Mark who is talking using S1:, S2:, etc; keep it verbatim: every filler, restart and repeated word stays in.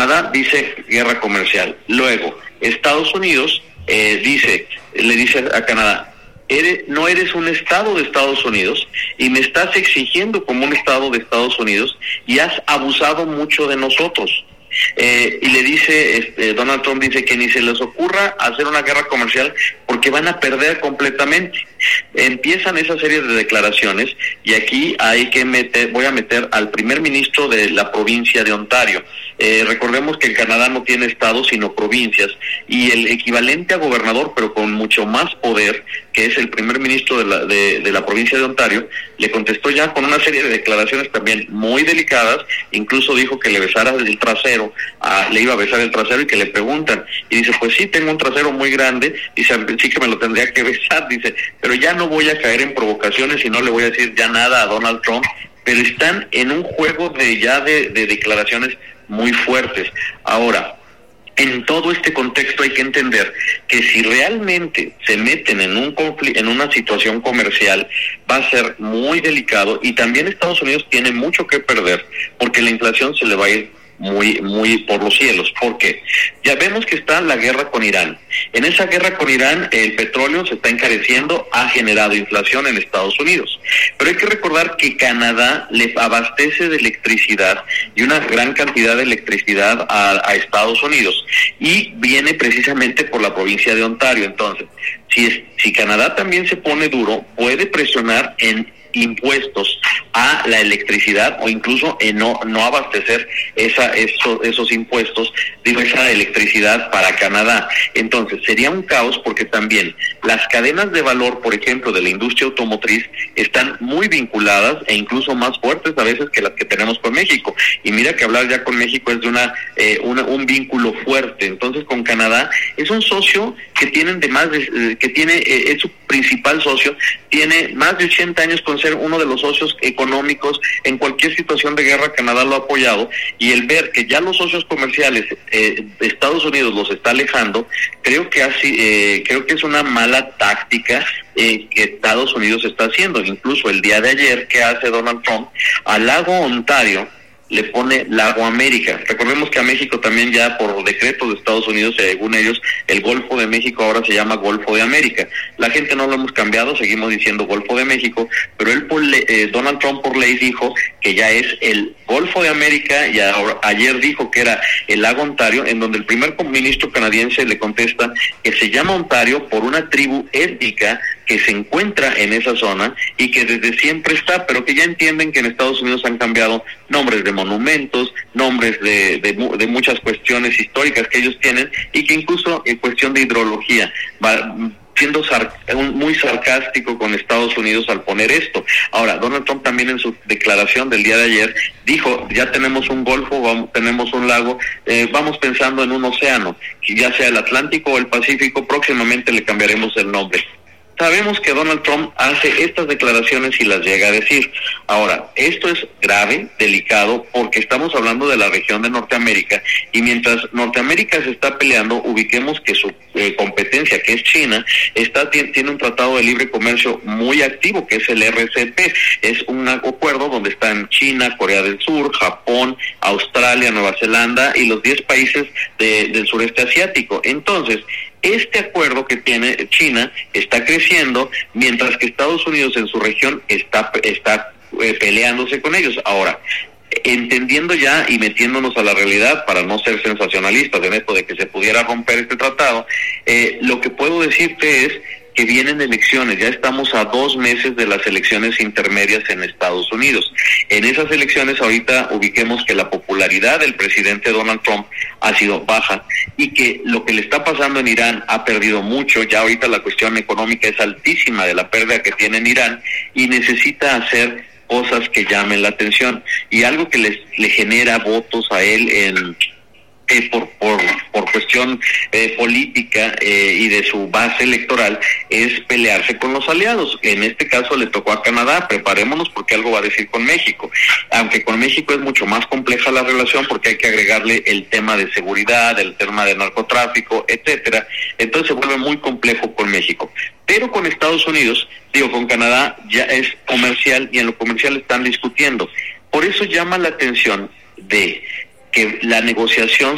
S1: Canadá dice guerra comercial. Luego, Estados Unidos eh, dice, le dice a Canadá, eres, no eres un estado de Estados Unidos y me estás exigiendo como un estado de Estados Unidos y has abusado mucho de nosotros. Eh, y le dice, este, Donald Trump dice que ni se les ocurra hacer una guerra comercial porque van a perder completamente. Empiezan esa serie de declaraciones y aquí hay que meter, voy a meter al primer ministro de la provincia de Ontario. Eh, recordemos que en Canadá no tiene estados sino provincias y el equivalente a gobernador pero con mucho más poder, que es el primer ministro de la, de, de la provincia de Ontario, le contestó ya con una serie de declaraciones también muy delicadas, incluso dijo que le besara el trasero, a, le iba a besar el trasero y que le preguntan, y dice, pues sí, tengo un trasero muy grande, dice, sí que me lo tendría que besar, dice, pero ya no voy a caer en provocaciones y no le voy a decir ya nada a Donald Trump, pero están en un juego de ya de, de declaraciones muy fuertes. Ahora, en todo este contexto hay que entender que si realmente se meten en un confl- en una situación comercial, va a ser muy delicado y también Estados Unidos tiene mucho que perder porque la inflación se le va a ir muy muy por los cielos. ¿Por qué? Ya vemos que está la guerra con Irán. En esa guerra con Irán el petróleo se está encareciendo, ha generado inflación en Estados Unidos. Pero hay que recordar que Canadá le abastece de electricidad y una gran cantidad de electricidad a, a Estados Unidos y viene precisamente por la provincia de Ontario. Entonces, si, es, si Canadá también se pone duro, puede presionar en impuestos a la electricidad o incluso en no no abastecer esa esos, esos impuestos, digo, esa electricidad para Canadá. Entonces sería un caos porque también las cadenas de valor, por ejemplo, de la industria automotriz están muy vinculadas e incluso más fuertes a veces que las que tenemos con México. Y mira que hablar ya con México es de una, eh, una un vínculo fuerte. Entonces con Canadá es un socio que tienen de más de, eh, que tiene eh, es su principal socio, tiene más de ochenta años con ser uno de los socios económicos en cualquier situación de guerra. Canadá lo ha apoyado y el ver que ya los socios comerciales eh, Estados Unidos los está alejando, creo que así eh, creo que es una mala táctica eh, que Estados Unidos está haciendo. Incluso el día de ayer, ¿qué hace Donald Trump? Al lago Ontario le pone Lago América. Recordemos que a México también ya por decreto de Estados Unidos, según ellos, el Golfo de México ahora se llama Golfo de América. La gente no lo hemos cambiado, seguimos diciendo Golfo de México, pero él por le, eh, Donald Trump por ley dijo que ya es el Golfo de América y ahora, ayer dijo que era el Lago Ontario, en donde el primer ministro canadiense le contesta que se llama Ontario por una tribu étnica que se encuentra en esa zona y que desde siempre está, pero que ya entienden que en Estados Unidos han cambiado nombres de monumentos, nombres de, de, de muchas cuestiones históricas que ellos tienen y que incluso en cuestión de hidrología va siendo sar, muy sarcástico con Estados Unidos al poner esto. Ahora, Donald Trump también en su declaración del día de ayer dijo, ya tenemos un golfo, vamos, tenemos un lago, eh, vamos pensando en un océano, ya sea el Atlántico o el Pacífico, próximamente le cambiaremos el nombre. Sabemos que Donald Trump hace estas declaraciones y las llega a decir. Ahora, esto es grave, delicado, porque estamos hablando de la región de Norteamérica, y mientras Norteamérica se está peleando, ubiquemos que su eh, competencia, que es China, está tiene, tiene un tratado de libre comercio muy activo, que es el R C P. Es un acuerdo donde están China, Corea del Sur, Japón, Australia, Nueva Zelanda y los diez países de, del sureste asiático. Entonces, este acuerdo que tiene China está creciendo, mientras que Estados Unidos en su región está está eh, peleándose con ellos. Ahora, entendiendo ya y metiéndonos a la realidad para no ser sensacionalistas en esto de que se pudiera romper este tratado, eh, lo que puedo decirte es que vienen elecciones, ya estamos a dos meses de las elecciones intermedias en Estados Unidos. En esas elecciones ahorita ubiquemos que la popularidad del presidente Donald Trump ha sido baja y que lo que le está pasando en Irán ha perdido mucho. Ya ahorita la cuestión económica es altísima de la pérdida que tiene en Irán y necesita hacer cosas que llamen la atención, y algo que les, le genera votos a él en Eh, por, por por cuestión eh, política eh, y de su base electoral es pelearse con los aliados. En este caso le tocó a Canadá. Preparémonos porque algo va a decir con México, aunque con México es mucho más compleja la relación porque hay que agregarle el tema de seguridad, el tema de narcotráfico, etcétera. Entonces se vuelve muy complejo con México. Pero con Estados Unidos, digo, con Canadá ya es comercial, y en lo comercial están discutiendo. Por eso llama la atención de que la negociación